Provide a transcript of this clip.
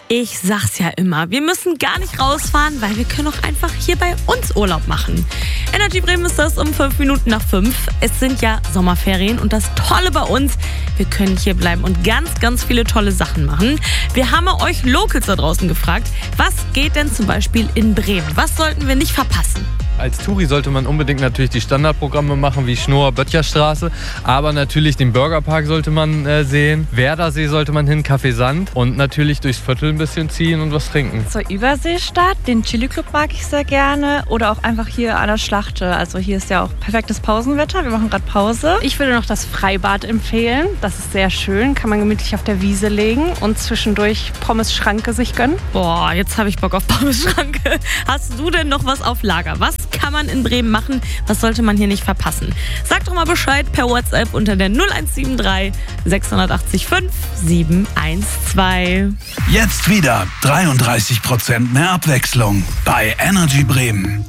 Ich sag's ja immer, wir müssen gar nicht rausfahren, weil wir können auch einfach hier bei uns Urlaub machen. Energy Bremen ist das um 5 Minuten nach 5. Es sind ja Sommerferien und das Tolle bei uns, wir können hier bleiben und ganz, ganz viele tolle Sachen machen. Wir haben euch Locals da draußen gefragt, was geht denn zum Beispiel in Bremen? Was sollten wir nicht verpassen? Als Touri sollte man unbedingt natürlich die Standardprogramme machen, wie Schnoor, Böttcherstraße. Aber natürlich den Burgerpark sollte man sehen. Werdersee sollte man hin, Café Sand. Und natürlich durchs Viertel ein bisschen ziehen und was trinken. Zur Überseestadt, den Chili Club mag ich sehr gerne. Oder auch einfach hier an der Schlachte. Also hier ist ja auch perfektes Pausenwetter. Wir machen gerade Pause. Ich würde noch das Freibad empfehlen. Das ist sehr schön. Kann man gemütlich auf der Wiese legen und zwischendurch Pommes-Schranke sich gönnen. Boah, jetzt habe ich Bock auf Pommes-Schranke. Hast du denn noch was auf Lager? Was kann man in Bremen machen? Was sollte man hier nicht verpassen? Sag doch mal Bescheid per WhatsApp unter der 0173 680 5 712. Jetzt wieder 33% mehr Abwechslung bei Energy Bremen.